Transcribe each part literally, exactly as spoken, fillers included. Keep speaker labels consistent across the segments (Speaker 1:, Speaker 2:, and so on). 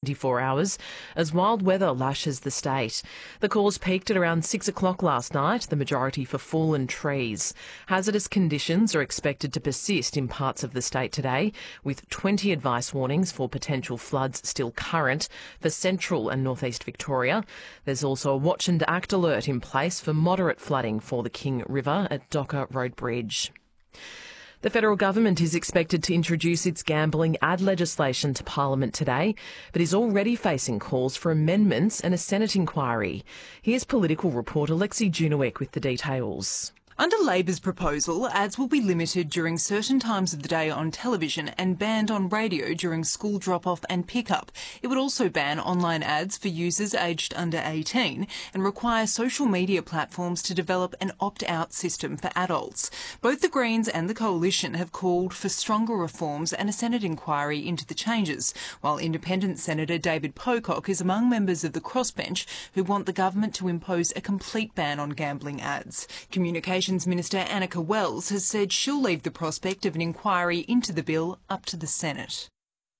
Speaker 1: twenty-four hours as wild weather lashes the state. The calls peaked at around six o'clock last night, the majority for fallen trees. Hazardous conditions are expected to persist in parts of the state today, with twenty advice warnings for potential floods still current for central and northeast Victoria. There's also a watch and act alert in place for moderate flooding for the King River at Docker Road Bridge. The federal government is expected to introduce its gambling ad legislation to Parliament today, but is already facing calls for amendments and a Senate inquiry. Here's political reporter Lexi Junowick with the details.
Speaker 2: Under Labor's proposal, ads will be limited during certain times of the day on television and banned on radio during school drop-off and pick-up. It would also ban online ads for users aged under eighteen and require social media platforms to develop an opt-out system for adults. Both the Greens and the Coalition have called for stronger reforms and a Senate inquiry into the changes, while Independent Senator David Pocock is among members of the crossbench who want the government to impose a complete ban on gambling ads. Communication Minister Annika Wells has said she'll leave the prospect of an inquiry into the bill up to the Senate.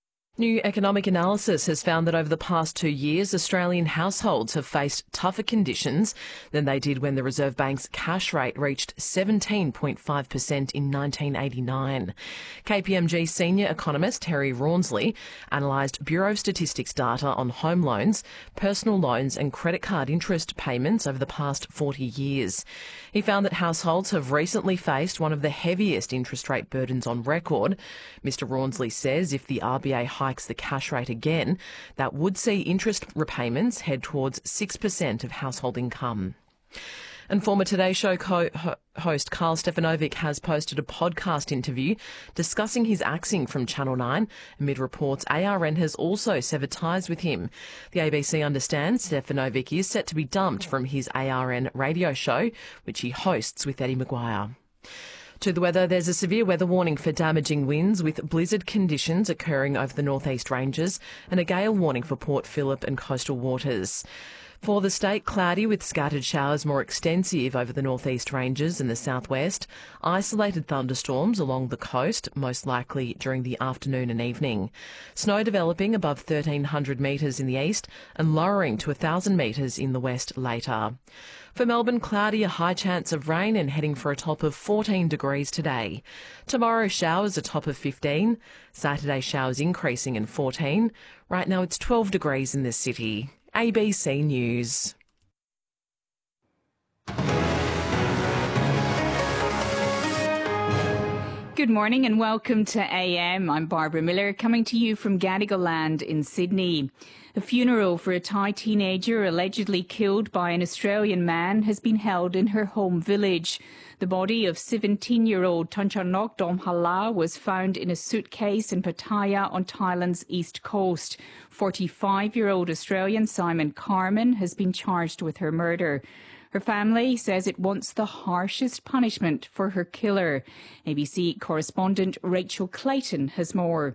Speaker 1: New economic analysis has found that over the past two years, Australian households have faced tougher conditions than they did when the Reserve Bank's cash rate reached seventeen point five percent in nineteen eighty-nine. K P M G senior economist Terry Rawnsley analysed Bureau of Statistics data on home loans, personal loans and credit card interest payments over the past forty years. He found that households have recently faced one of the heaviest interest rate burdens on record. Mister Rawnsley says if the R B A hikes the cash rate again, that would see interest repayments head towards six percent of household income. And former Today Show co- ho- host Carl Stefanovic has posted a podcast interview discussing his axing from Channel nine amid reports A R N has also severed ties with him. The A B C understands Stefanovic is set to be dumped from his A R N radio show, which he hosts with Eddie Maguire. To the weather, there's a severe weather warning for damaging winds with blizzard conditions occurring over the northeast ranges and a gale warning for Port Phillip and coastal waters. For the state, cloudy with scattered showers more extensive over the northeast ranges and the southwest. Isolated thunderstorms along the coast, most likely during the afternoon and evening. Snow developing above thirteen hundred metres in the east and lowering to one thousand metres in the west later. For Melbourne, cloudy, a high chance of rain and heading for a top of fourteen degrees today. Tomorrow, showers a top of fifteen. Saturday, showers increasing and fourteen. Right now, it's twelve degrees in the city. A B C News.
Speaker 3: Good morning and welcome to A M. I'm Barbara Miller, coming to you from Gadigal Land in Sydney. A funeral for a Thai teenager allegedly killed by an Australian man has been held in her home village. The body of seventeen-year-old Thanchanok Domhala was found in a suitcase in Pattaya on Thailand's east coast. forty-five-year-old Australian Simon Carman has been charged with her murder. Her family says it wants the harshest punishment for her killer. A B C correspondent Rachel Clayton has more.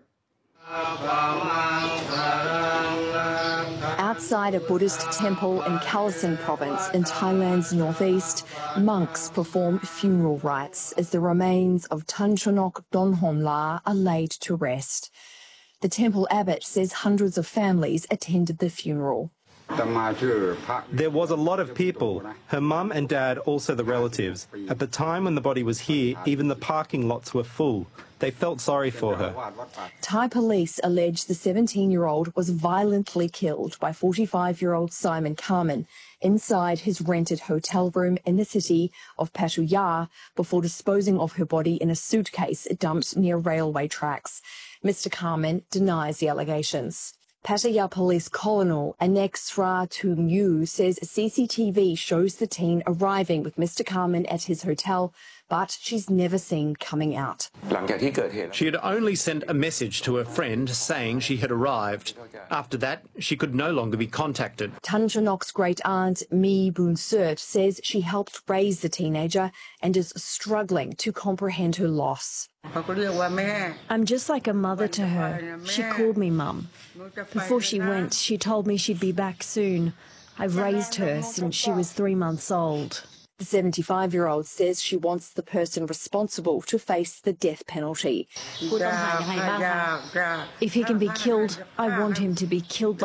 Speaker 4: Outside a Buddhist temple in Kalasing province in Thailand's northeast, monks perform funeral rites as the remains of Thanchanok Donhomla are laid to rest. The temple abbot says hundreds of families attended the funeral.
Speaker 5: There was a lot of people. Her mum and dad, also the relatives. At the time when the body was here, even the parking lots were full. They felt sorry for her.
Speaker 4: Thai police allege the seventeen-year-old was violently killed by forty-five-year-old Simon Carman inside his rented hotel room in the city of Pattaya before disposing of her body in a suitcase dumped near railway tracks. Mister Carman denies the allegations. Pattaya Police Colonel Anek Sra Tung Yu says C C T V shows the teen arriving with Mister Carman at his hotel, but she's never seen coming out.
Speaker 5: She had only sent a message to her friend saying she had arrived. After that, she could no longer be contacted.
Speaker 4: Thanchanok's great-aunt, Mi Boonsert, says she helped raise the teenager and is struggling to comprehend her loss.
Speaker 6: I'm just like a mother to her. She called me Mum. Before she went, she told me she'd be back soon. I've raised her since she was three months old.
Speaker 4: The seventy-five-year-old says she wants the person responsible to face the death penalty.
Speaker 6: If he can be killed, I want him to be killed